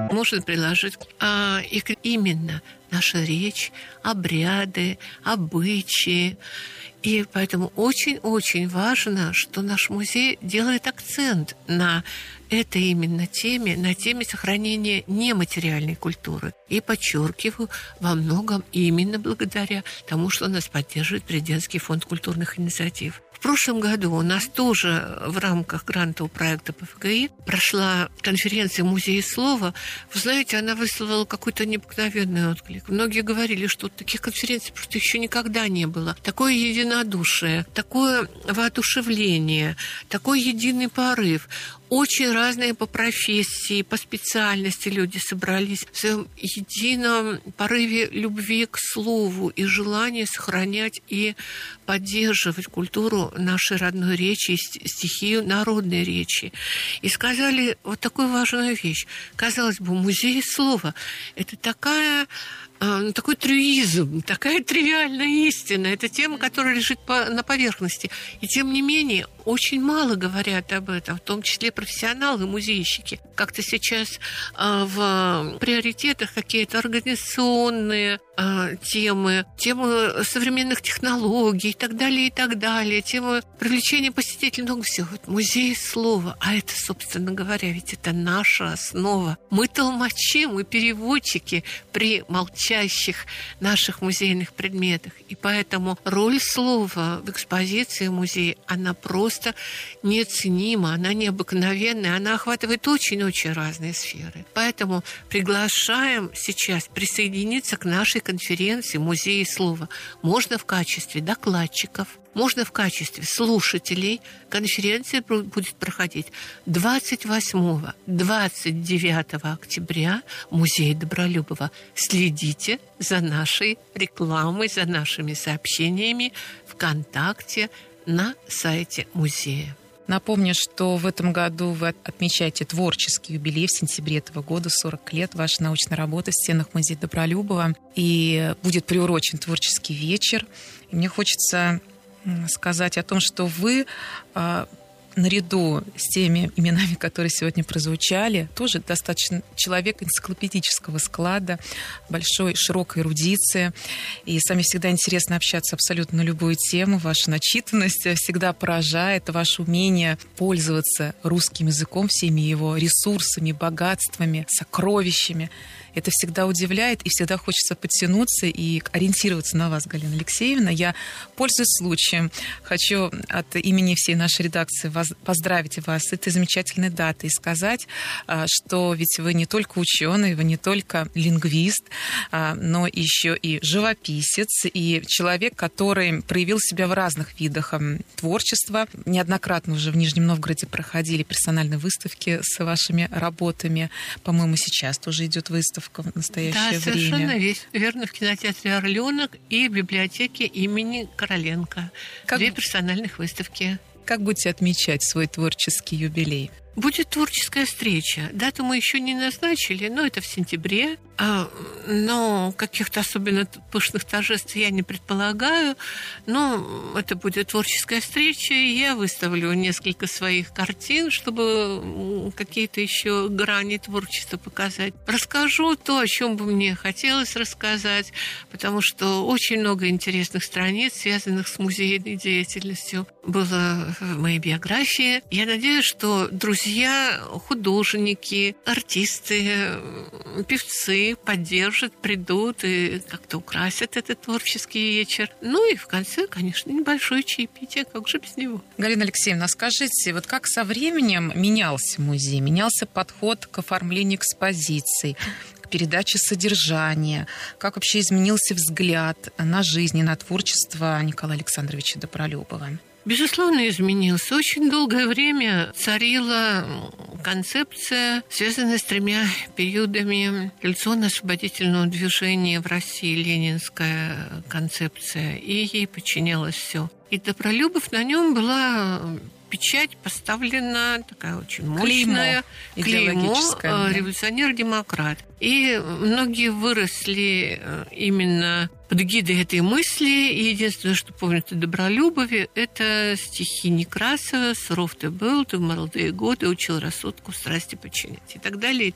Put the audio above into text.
можно приложить именно наша речь, обряды, обычаи. И поэтому очень-очень важно, что наш музей делает акцент на этой именно теме, на теме сохранения нематериальной культуры. И подчеркиваю, во многом именно благодаря тому, что нас поддерживает Президентский фонд культурных инициатив. В прошлом году у нас тоже в рамках грантового проекта ПФГИ прошла конференция «Музей слова». Вы знаете, она вызвала какой-то необыкновенный отклик. Многие говорили, что таких конференций просто еще никогда не было. Такое единодушие, такое воодушевление, такой единый порыв. Очень разные по профессии, по специальности люди собрались в своем едином порыве любви к слову и желании сохранять и поддерживать культуру нашей родной речи, стихию народной речи. И сказали вот такую важную вещь. Казалось бы, музей слова – это такой трюизм, такая тривиальная истина. Это тема, которая лежит на поверхности. И тем не менее, очень мало говорят об этом, в том числе профессионалы, музейщики. Как-то сейчас в приоритетах какие-то организационные темы современных технологий и так далее, темы привлечения посетителей, много всего. Вот музей слова, а это, собственно говоря, ведь это наша основа. Мы толмачи, мы переводчики при молчащих наших музейных предметах. И поэтому роль слова в экспозиции музея, она просто неоценима, она необыкновенная, она охватывает очень-очень разные сферы. Поэтому приглашаем сейчас присоединиться к нашей конференции «Музей слова». Можно в качестве докладчиков, можно в качестве слушателей. Конференция будет проходить 28-29 октября в музее Добролюбова. Следите за нашей рекламой, за нашими сообщениями ВКонтакте, на сайте музея. Напомню, что в этом году вы отмечаете творческий юбилей в сентябре этого года, 40 лет вашей научной работы в стенах музея Добролюбова. И будет приурочен творческий вечер. И мне хочется сказать о том, что вы наряду с теми именами, которые сегодня прозвучали, тоже достаточно человек энциклопедического склада, большой, широкой эрудиции. И с вами всегда интересно общаться абсолютно на любую тему. Ваша начитанность всегда поражает, ваше умение пользоваться русским языком, всеми его ресурсами, богатствами, сокровищами. Это всегда удивляет, и всегда хочется подтянуться и ориентироваться на вас, Галина Алексеевна. Я, пользуясь случаем, хочу от имени всей нашей редакции поздравить вас с этой замечательной датой и сказать, что ведь вы не только ученый, вы не только лингвист, но еще и живописец, и человек, который проявил себя в разных видах творчества. Неоднократно уже в Нижнем Новгороде проходили персональные выставки с вашими работами. По-моему, сейчас тоже идет выставка в настоящее время. Да, совершенно верно. В кинотеатре «Орленок» и в библиотеке имени Короленко. Две персональных выставки. Как будете отмечать свой творческий юбилей? Будет творческая встреча. Дату мы еще не назначили, но это в сентябре. Но каких-то особенно пышных торжеств я не предполагаю. Но это будет творческая встреча, и я выставлю несколько своих картин, чтобы какие-то еще грани творчества показать. Расскажу то, о чем бы мне хотелось рассказать, потому что очень много интересных страниц, связанных с музейной деятельностью, было в моей биографии. Я надеюсь, что друзья, художники, артисты, певцы поддержат, придут и как-то украсят этот творческий вечер. Ну и в конце, конечно, небольшое чаепитие, как же без него. Галина Алексеевна, скажите, вот как со временем менялся музей, менялся подход к оформлению экспозиций, к передаче содержания, как вообще изменился взгляд на жизнь и на творчество Николая Александровича Добролюбова? Безусловно, изменился. Очень долгое время царила концепция, связанная с тремя периодами революционно-освободительного движения в России, ленинская концепция, и ей подчинялось все. И Добролюбов, на нем была печать поставлена такая очень мощная, клеймо революционер-демократ. И многие выросли именно под гидой этой мысли. И единственное, что помнят о Добролюбове, это стихи Некрасова: «Суров ты был, ты в молодые годы учил рассудку страсти подчинять», и так далее.